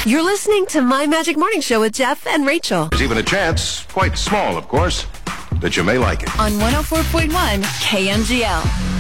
You're listening to My Magic Morning Show with Jeff and Rachel. There's even a chance, quite small of course, that you may like it. On 104.1 KMGL.